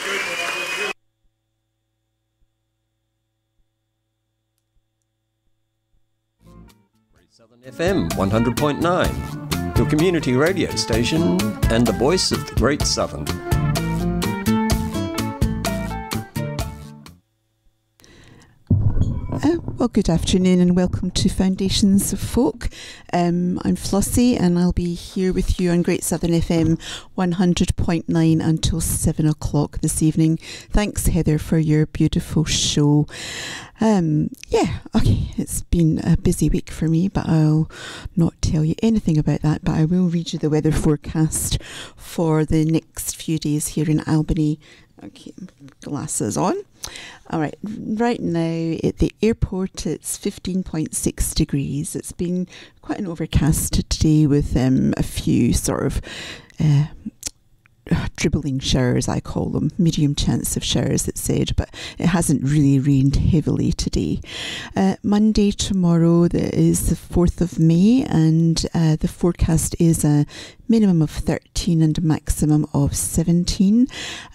Southern FM 100.9, your community radio station and the voice of the Great Southern. Well, good afternoon and welcome to Foundations of Folk. I'm Flossie and I'll be here with you on Great Southern FM 100.9 until 7 o'clock this evening. Thanks, Heather, for your beautiful show. It's been a busy week for me, but I'll not tell you anything about that, but I will read you the weather forecast for the next few days here in Albany. Okay, glasses on. All right, right now at the airport it's 15.6 degrees. It's been quite an overcast today with a few sort of dribbling showers, I call them, medium chance of showers, it said, but it hasn't really rained heavily today. Monday, tomorrow, that is the 4th of May, and the forecast is a minimum of 13 and a maximum of 17.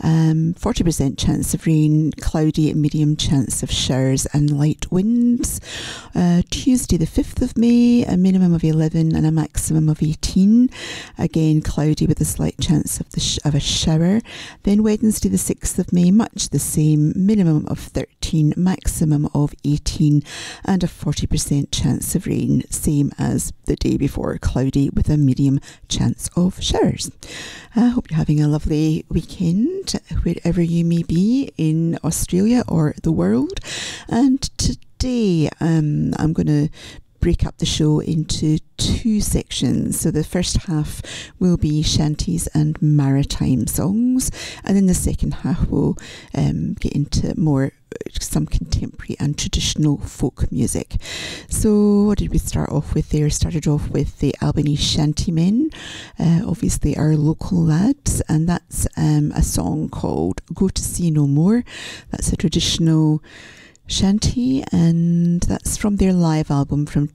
40% chance of rain, cloudy, medium chance of showers and light winds. Tuesday the 5th of May, a minimum of 11 and a maximum of 18. Again, cloudy with a slight chance of a shower. Then Wednesday the 6th of May, much the same, minimum of 13, maximum of 18 and a 40% chance of rain, same as the day before, cloudy with a medium chance of showers. I hope you're having a lovely weekend wherever you may be in Australia or the world. And today I'm going to break up the show into two sections. So the first half will be shanties and maritime songs, and then the second half will get into some contemporary and traditional folk music. So what did we start off with there? Started off with the Albany Shantymen, obviously our local lads, and that's a song called Go to Sea No More. That's a traditional shanty, and that's from their live album from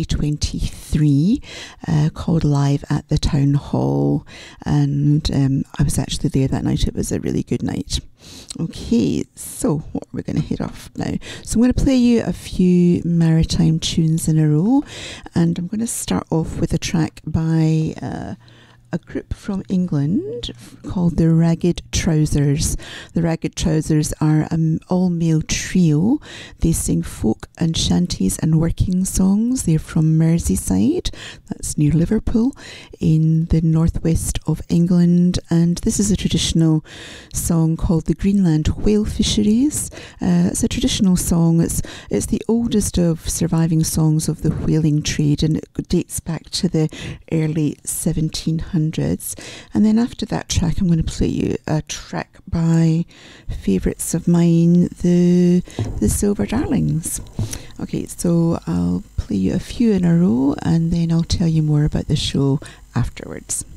2023 called Live at the Town Hall, and I was actually there that night. It was a really good night. Okay, so what are we going to hit off now? So I'm going to play you a few maritime tunes in a row, and I'm going to start off with a track by a group from England called the Ragged Trousers. The Ragged Trousers are an all-male trio. They sing folk and shanties and working songs. They're from Merseyside, that's near Liverpool, in the northwest of England. And this is a traditional song called the Greenland Whale Fisheries. It's a traditional song. It's the oldest of surviving songs of the whaling trade, and it dates back to the early 1700s. And then after that track, I'm going to play you a track by favourites of mine, the Silver Darlings. Okay, so I'll play you a few in a row, and then I'll tell you more about the show afterwards.